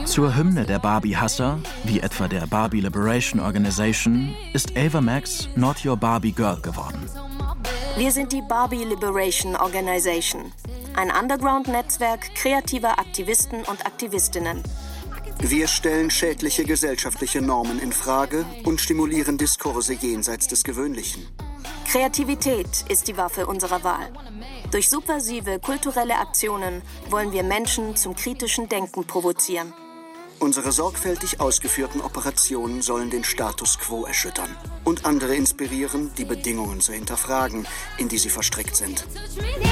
Zur Hymne der Barbie-Hasser, wie etwa der Barbie Liberation Organization, ist Ava Max Not Your Barbie Girl geworden. Wir sind die Barbie Liberation Organization, ein Underground-Netzwerk kreativer Aktivisten und Aktivistinnen. Wir stellen schädliche gesellschaftliche Normen in Frage und stimulieren Diskurse jenseits des Gewöhnlichen. Kreativität ist die Waffe unserer Wahl. Durch subversive kulturelle Aktionen wollen wir Menschen zum kritischen Denken provozieren. Unsere sorgfältig ausgeführten Operationen sollen den Status quo erschüttern und andere inspirieren, die Bedingungen zu hinterfragen, in die sie verstrickt sind.